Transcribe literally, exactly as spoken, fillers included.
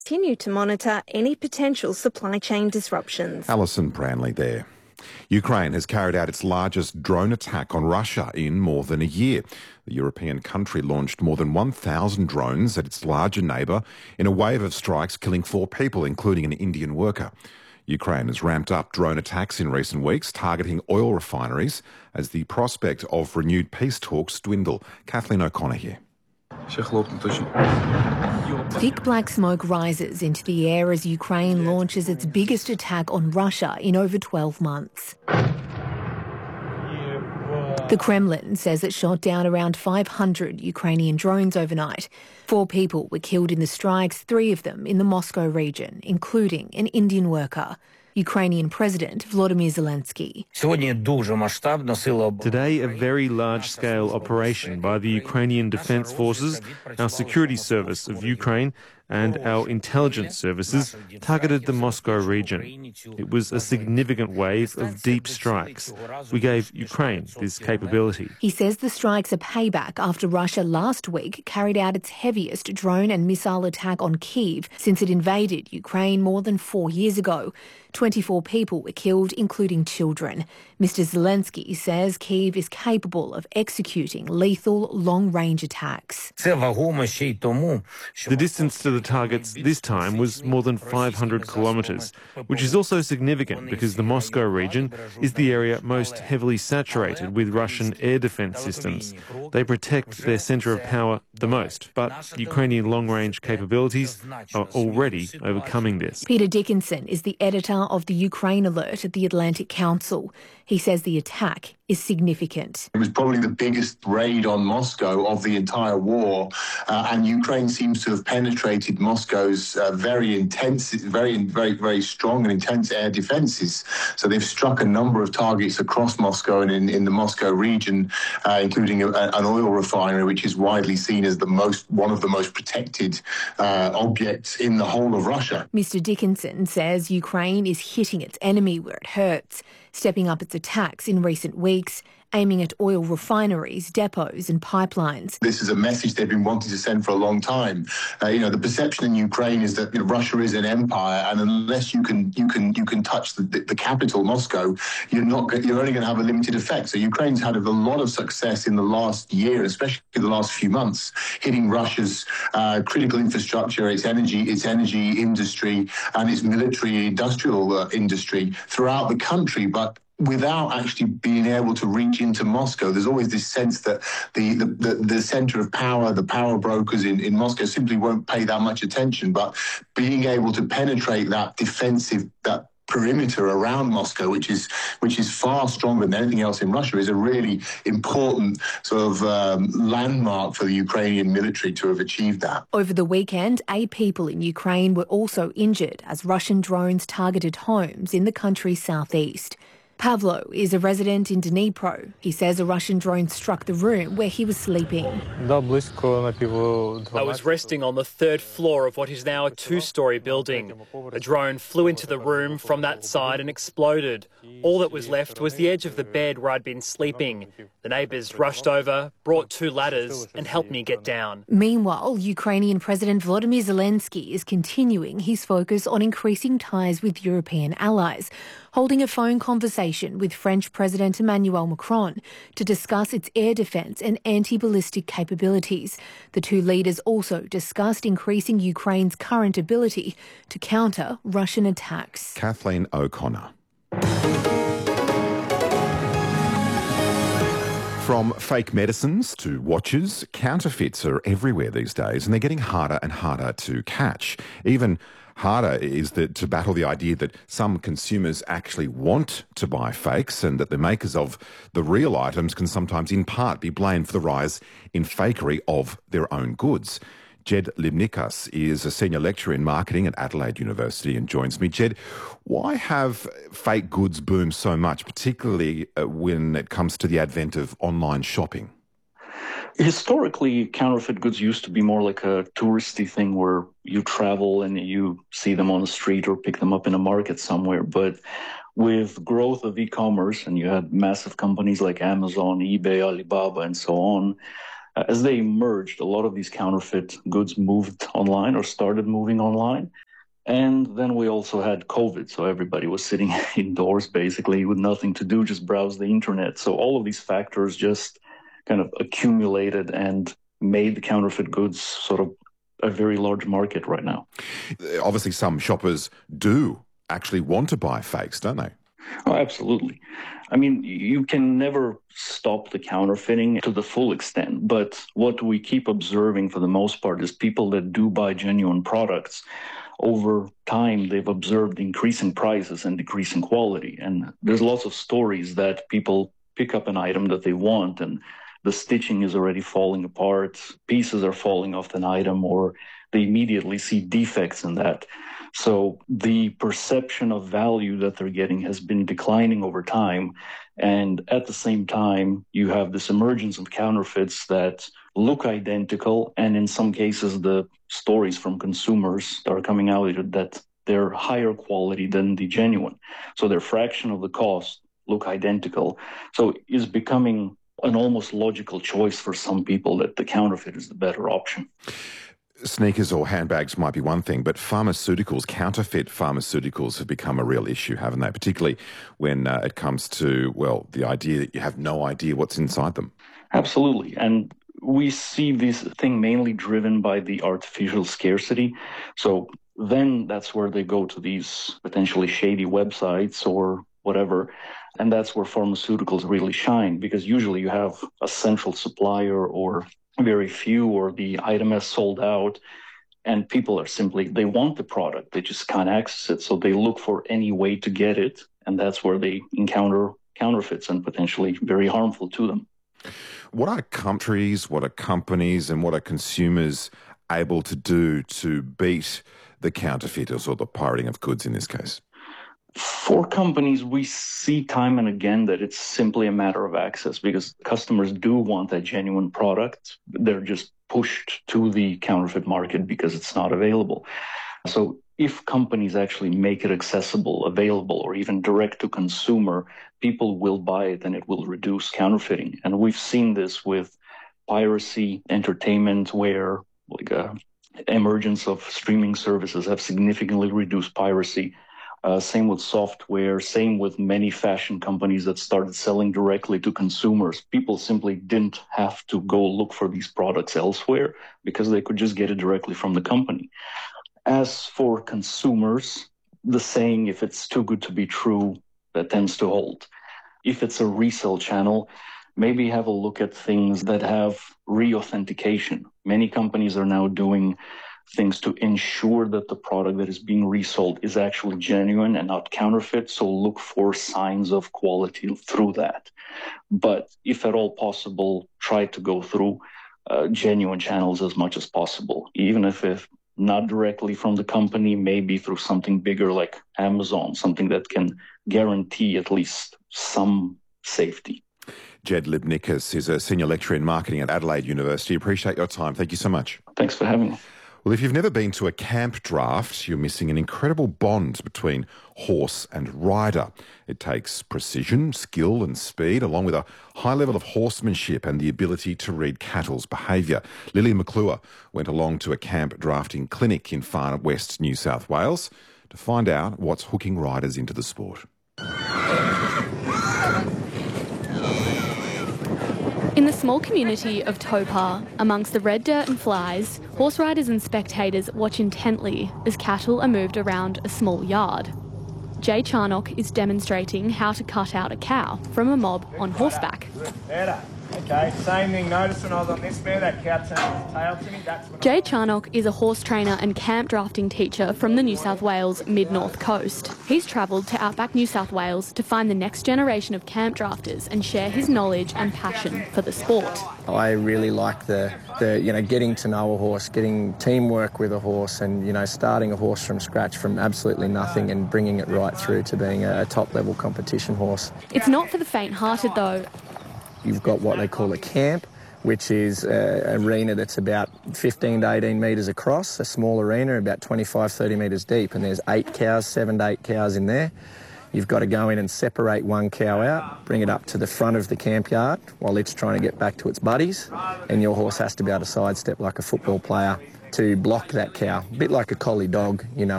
Continue to monitor any potential supply chain disruptions. Alison Branley there. Ukraine has carried out its largest drone attack on Russia in more than a year. The European country launched more than one thousand drones at its larger neighbour in a wave of strikes, killing four people, including an Indian worker. Ukraine has ramped up drone attacks in recent weeks, targeting oil refineries as the prospect of renewed peace talks dwindle. Kathleen O'Connor here. Thick black smoke rises into the air as Ukraine launches its biggest attack on Russia in over twelve months. The Kremlin says it shot down around five hundred Ukrainian drones overnight. Four people were killed in the strikes, three of them in the Moscow region, including an Indian worker. Ukrainian President Volodymyr Zelensky. Today, a very large-scale operation by the Ukrainian Defence Forces, our security service of Ukraine and our intelligence services targeted the Moscow region. It was a significant wave of deep strikes. We gave Ukraine this capability. He says the strikes are payback after Russia last week carried out its heaviest drone and missile attack on Kyiv since it invaded Ukraine more than four years ago. twenty-four people were killed, including children. Mister Zelensky says Kyiv is capable of executing lethal long-range attacks. The distance to the targets this time was more than five hundred kilometres, which is also significant because the Moscow region is the area most heavily saturated with Russian air defence systems. They protect their centre of power the most, but Ukrainian long-range capabilities are already overcoming this. Peter Dickinson is the editor of the Ukraine Alert at the Atlantic Council. He says the attack is significant. It was probably the biggest raid on Moscow of the entire war, uh, and Ukraine seems to have penetrated Moscow's uh, very intense, very, very, very strong and intense air defences. So they've struck a number of targets across Moscow and in, in the Moscow region, uh, including a, an oil refinery, which is widely seen as the most, one of the most protected uh, objects in the whole of Russia. Mister Dickinson says Ukraine is hitting its enemy where it hurts, stepping up its attacks in recent weeks, aiming at oil refineries, depots and pipelines. This is a message they've been wanting to send for a long time. Uh, you know, the perception in Ukraine is that you know, Russia is an empire, and unless you can you can you can touch the, the, the capital, Moscow, you're not you're only going to have a limited effect. So Ukraine's had a lot of success in the last year, especially the last few months, hitting Russia's uh, critical infrastructure, its energy, its energy industry, and its military industrial uh, industry throughout the country, but without actually being able to reach into Moscow. There's always this sense that the the, the, the centre of power, the power brokers in, in Moscow simply won't pay that much attention. But being able to penetrate that defensive, that perimeter around Moscow, which is which is far stronger than anything else in Russia, is a really important sort of um, landmark for the Ukrainian military to have achieved that. Over the weekend, eight people in Ukraine were also injured as Russian drones targeted homes in the country's southeast. Pavlo is a resident in Dnipro. He says a Russian drone struck the room where he was sleeping. I was resting on the third floor of what is now a two-storey building. A drone flew into the room from that side and exploded. All that was left was the edge of the bed where I'd been sleeping. The neighbours rushed over, brought two ladders and helped me get down. Meanwhile, Ukrainian President Volodymyr Zelensky is continuing his focus on increasing ties with European allies, holding a phone conversation with French President Emmanuel Macron to discuss its air defence and anti-ballistic capabilities. The two leaders also discussed increasing Ukraine's current ability to counter Russian attacks. Kathleen O'Connor. From fake medicines to watches, counterfeits are everywhere these days, and they're getting harder and harder to catch. Even harder is that to battle the idea that some consumers actually want to buy fakes, and that the makers of the real items can sometimes in part be blamed for the rise in fakery of their own goods. Jed Limnikas is a senior lecturer in marketing at Adelaide University and joins me. Jed, why have fake goods boomed so much, particularly uh, when it comes to the advent of online shopping? Historically, counterfeit goods used to be more like a touristy thing where you travel and you see them on the street or pick them up in a market somewhere. But with growth of e-commerce, and you had massive companies like Amazon, eBay, Alibaba, and so on, Uh, as they emerged, a lot of these counterfeit goods moved online or started moving online. And then we also had COVID, so everybody was sitting indoors basically with nothing to do, just browse the internet. So all of these factors just kind of accumulated and made the counterfeit goods sort of a very large market right now. Obviously, some shoppers do actually want to buy fakes, don't they? Oh, absolutely. I mean, you can never stop the counterfeiting to the full extent, but what we keep observing for the most part is people that do buy genuine products, over time they've observed increasing prices and decreasing quality. And there's lots of stories that people pick up an item that they want and the stitching is already falling apart, pieces are falling off an item, or they immediately see defects in that. So the perception of value that they're getting has been declining over time. And at the same time, you have this emergence of counterfeits that look identical. And in some cases, the stories from consumers that are coming out that they're higher quality than the genuine. So they're fraction of the cost, look identical. So it's becoming an almost logical choice for some people that the counterfeit is the better option. Sneakers or handbags might be one thing, but pharmaceuticals, counterfeit pharmaceuticals have become a real issue, haven't they? Particularly when uh, it comes to, well, the idea that you have no idea what's inside them. Absolutely. And we see this thing mainly driven by the artificial scarcity. So then that's where they go to these potentially shady websites or whatever. And that's where pharmaceuticals really shine, because usually you have a central supplier or very few, or the item has sold out and people are simply, they want the product, they just can't access it. So they look for any way to get it. And that's where they encounter counterfeits and potentially very harmful to them. What are countries, what are companies and what are consumers able to do to beat the counterfeiters or the pirating of goods in this case? For companies, we see time and again that it's simply a matter of access, because customers do want that genuine product. They're just pushed to the counterfeit market because it's not available. So if companies actually make it accessible, available, or even direct to consumer, people will buy it and it will reduce counterfeiting. And we've seen this with piracy, entertainment, where like a emergence of streaming services have significantly reduced piracy. Uh, same with software, same with many fashion companies that started selling directly to consumers. People simply didn't have to go look for these products elsewhere because they could just get it directly from the company. As for consumers, the saying, if it's too good to be true, that tends to hold. If it's a resale channel, maybe have a look at things that have re-authentication. Many companies are now doing things to ensure that the product that is being resold is actually genuine and not counterfeit. So look for signs of quality through that. But if at all possible, try to go through uh, genuine channels as much as possible, even if, if not directly from the company, maybe through something bigger like Amazon, something that can guarantee at least some safety. Jed Libnikas is a senior lecturer in marketing at Adelaide University. Appreciate your time. Thank you so much. Thanks for having me. Well, if you've never been to a camp draft, you're missing an incredible bond between horse and rider. It takes precision, skill and speed, along with a high level of horsemanship and the ability to read cattle's behaviour. Lily McClure went along to a camp drafting clinic in far west New South Wales to find out what's hooking riders into the sport. In the small community of Topar, amongst the red dirt and flies, horse riders and spectators watch intently as cattle are moved around a small yard. Jay Charnock is demonstrating how to cut out a cow from a mob on horseback. Better. Okay, same thing. Notice when I was on this bear, that cow turned its tail to me. That's when Jay Charnock is a horse trainer and camp drafting teacher from the New South Wales mid-north coast. He's travelled to outback New South Wales to find the next generation of camp drafters and share his knowledge and passion for the sport. I really like the, the, you know, getting to know a horse, getting teamwork with a horse and, you know, starting a horse from scratch from absolutely nothing and bringing it right through to being a top-level competition horse. It's not for the faint-hearted, though. You've got what they call a camp, which is an arena that's about fifteen to eighteen metres across, a small arena, about twenty-five, thirty metres deep, and there's eight cows, seven to eight cows in there. You've got to go in and separate one cow out, bring it up to the front of the camp yard while it's trying to get back to its buddies, and your horse has to be able to sidestep like a football player to block that cow, a bit like a collie dog, you know.